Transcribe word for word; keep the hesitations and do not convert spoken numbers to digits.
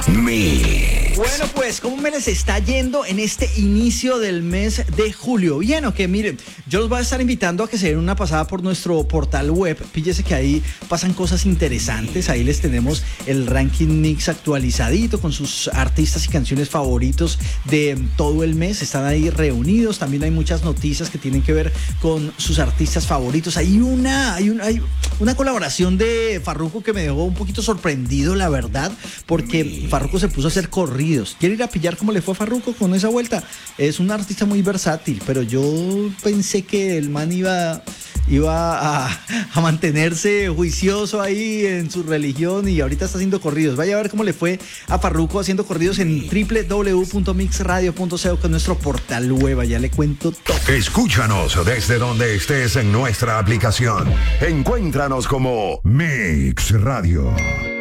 Mix. Bueno, pues, ¿cómo me les está yendo en este inicio del mes de julio? Bien, ok, miren, yo los voy a estar invitando a que se den una pasada por nuestro portal web. Píllese que ahí pasan cosas interesantes. Ahí les tenemos el ranking Mix actualizadito con sus artistas y canciones favoritos de todo el mes. Están ahí reunidos. También hay muchas noticias que tienen que ver con sus artistas favoritos. Hay una, hay una, hay una colaboración de Farruko que me dejó un poquito sorprendido, la verdad, porque Farruko se puso a hacer corridos. ¿Quiere ir a pillar cómo le fue a Farruko con esa vuelta? Es un artista muy versátil, pero yo pensé que el man iba, iba a, a mantenerse juicioso ahí en su religión y ahorita está haciendo corridos. Vaya a ver cómo le fue a Farruko haciendo corridos en doble u doble u doble u punto mix radio punto co, que es nuestro portal web. Ya le cuento todo. Escúchanos desde donde estés en nuestra aplicación. Encuéntranos como Mix Radio.